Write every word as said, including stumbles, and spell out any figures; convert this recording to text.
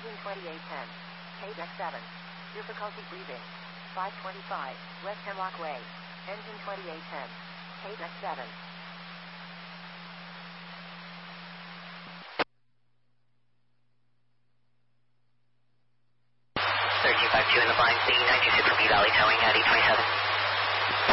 Engine twenty-eight ten. K D E C seven. Difficulty breathing. five twenty-five, West Hemlock Way. Engine twenty-eight ten. K D E C seven. thirteen five two in the blind, C ninety-six from B Valley towing at eight twenty-seven.